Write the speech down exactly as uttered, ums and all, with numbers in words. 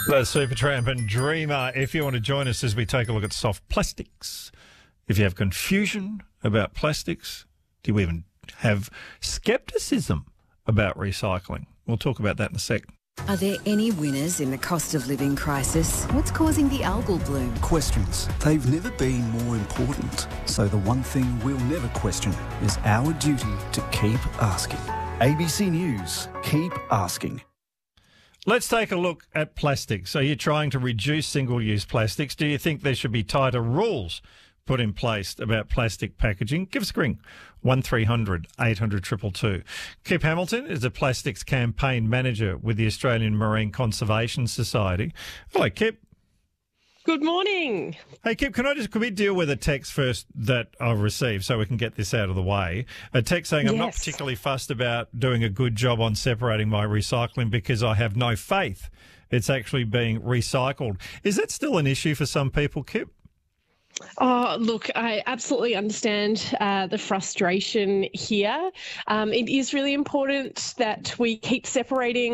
The Supertramp and Dreamer. If you want to join us as we take a look at soft plastics, if you have confusion about plastics, do you even have scepticism about recycling? We'll talk about that in a sec. Are there any winners in the cost of living crisis? What's causing the algal bloom? Questions. They've never been more important. So the one thing we'll never question is our duty to keep asking. A B C News. Keep asking. Let's take a look at plastics. Are you trying to reduce single-use plastics? Do you think there should be tighter rules put in place about plastic packaging? Give us a ring, one three hundred eight hundred two two two. Kip Hamilton is a plastics campaign manager with the Australian Marine Conservation Society. Hello, Kip. Good morning. Hey, Kip, can I just, can we deal with a text first that I've received so we can get this out of the way? A text saying, I'm not Yes. particularly fussed about doing a good job on separating my recycling because I have no faith it's actually being recycled. Is that still an issue for some people, Kip? Oh, look, I absolutely understand uh, the frustration here. Um, it is really important that we keep separating